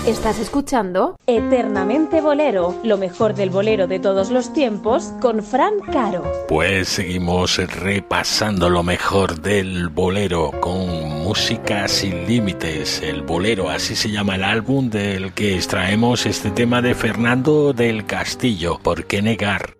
Estás escuchando Eternamente Bolero, lo mejor del bolero de todos los tiempos, con Fran Caro. Pues seguimos repasando lo mejor del bolero con música sin límites. El bolero, así se llama el álbum del que extraemos este tema de Fernando del Castillo. ¿Por qué negar